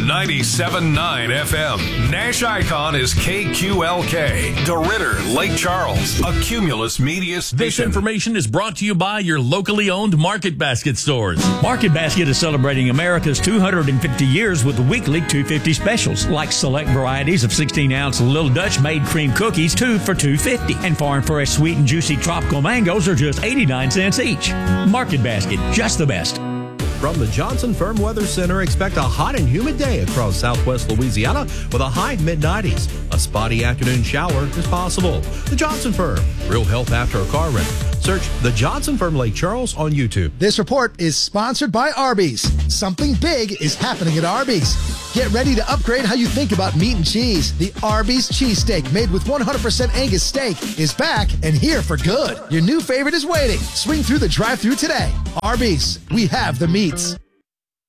97.9 FM. Nash Icon is KQLK. DeRidder, Lake Charles, a Cumulus Media station. This information is brought to you by your locally owned Market Basket stores. Market Basket is celebrating America's 250 years with weekly $2.50 specials, like select varieties of 16-ounce Little Dutch made cream cookies, 2 for $2.50. And Farm Fresh sweet and juicy tropical mangoes are just 89 cents each. Market Basket, just the best. From the Johnson Firm Weather Center, expect a hot and humid day across southwest Louisiana with a high mid-90s. A spotty afternoon shower is possible. The Johnson Firm, real help after a car wreck. Search The Johnson Firm Lake Charles on YouTube. This report is sponsored by Arby's. Something big is happening at Arby's. Get ready to upgrade how you think about meat and cheese. The Arby's cheesesteak, made with 100% Angus steak, is back and here for good. Your new favorite is waiting. Swing through the drive-thru today. Arby's, we have the meats.